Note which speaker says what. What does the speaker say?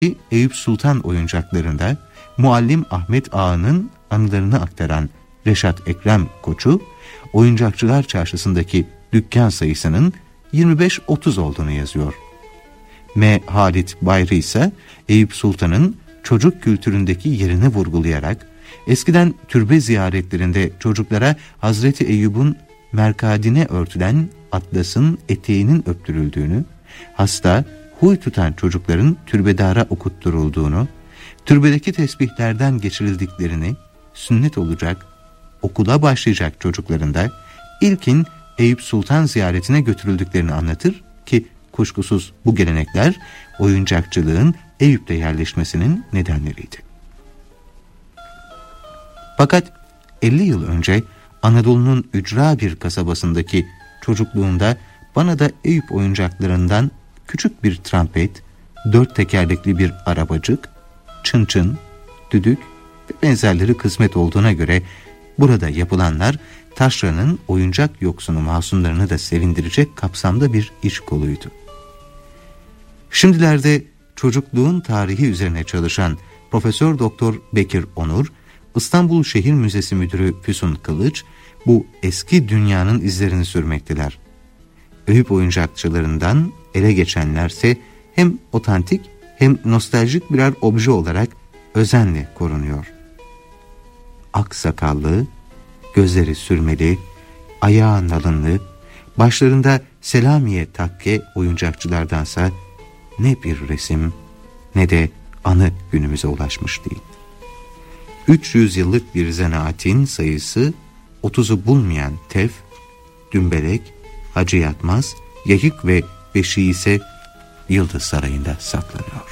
Speaker 1: Eyüp Sultan oyuncaklarında Muallim Ahmet Ağa'nın anılarını aktaran Reşat Ekrem Koçu, Oyuncakçılar Çarşısı'ndaki dükkan sayısının 25-30 olduğunu yazıyor. M. Halit Bayri ise Eyüp Sultan'ın çocuk kültüründeki yerini vurgulayarak, eskiden türbe ziyaretlerinde çocuklara Hazreti Eyüp'ün merkadine örtülen atlasın eteğinin öptürüldüğünü, hasta, huy tutan çocukların türbedara okutturulduğunu, türbedeki tesbihlerden geçirildiklerini, sünnet olacak, okula başlayacak çocukların da ilkin Eyüp Sultan ziyaretine götürüldüklerini anlatır ki kuşkusuz bu gelenekler oyuncakçılığın Eyüp'te yerleşmesinin nedenleriydi. Fakat 50 yıl önce Anadolu'nun ücra bir kasabasındaki çocukluğunda bana da Eyüp oyuncaklarından küçük bir trompet, 4 tekerlekli bir arabacık, çın çın, düdük ve benzerleri kısmet olduğuna göre burada yapılanlar taşranın oyuncak yoksunu masumlarını da sevindirecek kapsamda bir iş koluydu. Şimdilerde çocukluğun tarihi üzerine çalışan Profesör Doktor Bekir Onur, İstanbul Şehir Müzesi Müdürü Füsun Kılıç bu eski dünyanın izlerini sürmekteler. Eyüp oyuncakçılarından ele geçenlerse hem otantik hem nostaljik birer obje olarak özenle korunuyor. Ak sakallı, gözleri sürmeli, ayağı nalınlı, başlarında selamiye takke oyuncakçılardansa ne bir resim ne de anı günümüze ulaşmış değil. 300 yıllık bir zanaatin sayısı 30'u bulmayan tef, dümbelek, Hacı Yatmaz, yayık ve beşiği ise Yıldız Sarayı'nda saklanıyor.